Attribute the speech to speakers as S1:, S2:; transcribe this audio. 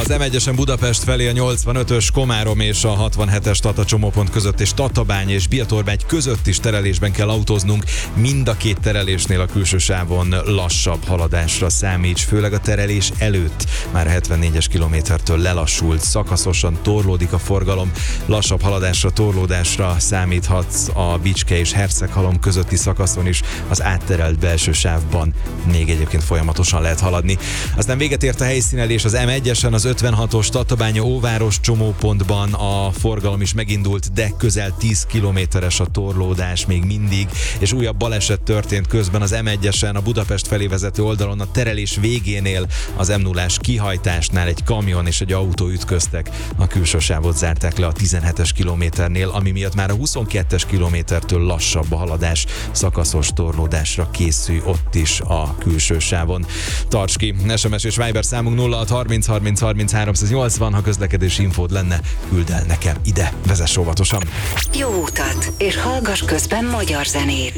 S1: Az M1-esen Budapest felé a 85-ös Komárom és a 67-es Tata csomópont között és Tatabány és Biatorbágy között is terelésben kell autóznunk. Mind a két terelésnél a külső sávon lassabb haladásra számíts, főleg a terelés előtt. Már a 74-es kilométertől lelassult, szakaszosan torlódik a forgalom. Lassabb haladásra, torlódásra számíthatsz a Bicske és Herceghalom közötti szakaszon is, az átterelt belső sávban még egyébként folyamatosan lehet haladni. Aztán véget ért a helyszínelés az M1-esen, az 56-os Tatabánya-Óváros csomópontban a forgalom is megindult, de közel 10 kilométeres a torlódás még mindig, és újabb baleset történt közben az M1-esen, a Budapest felé vezető oldalon a terelés végénél, az M0-ás kihajtásnál egy kamion és egy autó ütköztek. A külső sávot zárták le a 17-es kilométernél, ami miatt már a 22-es kilométertől lassabb a haladás, szakaszos torlódásra készülj ott is a külső sávon. Tarts ki! SMS és Viber számunk 0630 30 30 380, ha közlekedési infód lenne, küld el nekem ide, vezess óvatosan!
S2: Jó utat, és hallgass közben magyar zenét!